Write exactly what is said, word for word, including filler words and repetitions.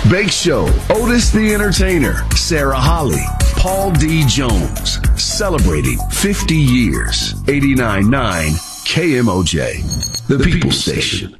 Bake Show, Otis the Entertainer, Sarah Holly, Paul D. Jones, celebrating fifty years. eighty-nine point nine K M O J, the People Station.